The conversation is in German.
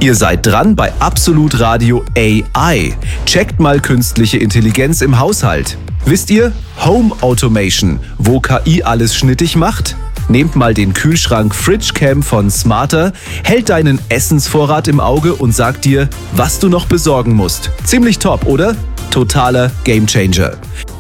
Ihr seid dran bei Absolut Radio AI. Checkt mal künstliche Intelligenz im Haushalt. Wisst ihr, Home Automation, wo KI alles schnittig macht? Nehmt mal den Kühlschrank FridgeCam von Smarter, hält deinen Essensvorrat im Auge und sagt dir, was du noch besorgen musst. Ziemlich top, oder? Totaler Gamechanger.